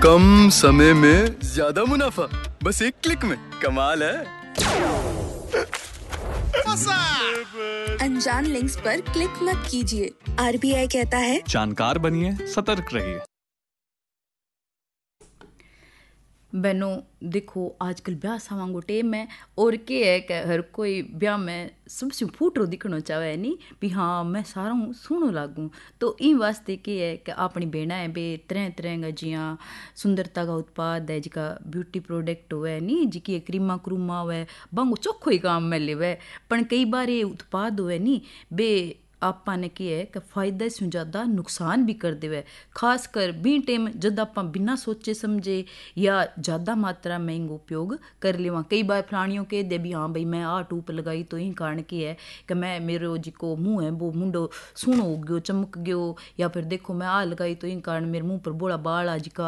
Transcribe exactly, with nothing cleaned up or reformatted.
कम समय में ज्यादा मुनाफा, बस एक क्लिक में। कमाल है। अनजान लिंक्स पर क्लिक मत कीजिए। आरबीआई कहता है जानकार बनिए, सतर्क रहिए। बहनों देखो आजकल ब्याह सावांगो टेम है और के है कि हर कोई ब्याह में सबसे फूटरो दिखना चाहे नी भी हाँ मैं सारा हूँ सोहनो लागूं। तो इन वास्ते के है कि अपनी भेणा है बे तरह तरह का जियां सुंदरता का उत्पाद है जिका ब्यूटी प्रोडक्ट हुए नी जिकी क्रीमा क्रूमा हुए बांगो चोखो ही काम मिले हुए पर कई बार ये उत्पाद हुए नी बे आपा ने की है कि फायदा से ज़्यादा नुकसान भी कर देवे। खास कर बी टाइम जब आप बिना सोचे समझे या ज़्यादा मात्रा में इनका उपयोग कर लेवा। कई बार प्राणियों के दे भी हाँ भाई मैं आ टूप लगाई तो यही कारण की है कि मैं मेरो जिको मुँह है वो मुंडो सूनो हो गयो चमक गयो या फिर देखो मैं आ लगाई तो यही कारण मेरे मुँह पर बोला बाल आ जिका